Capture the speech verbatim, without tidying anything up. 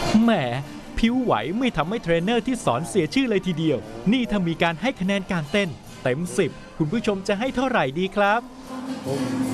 แหมผิวไหวไม่ทำให้เทรนเนอร์ที่สอนเสียชื่อเลยทีเดียวนี่ถ้ามีการให้คะแนนการเต้นเต็มสิบคุณผู้ชมจะให้เท่าไหร่ดีครับ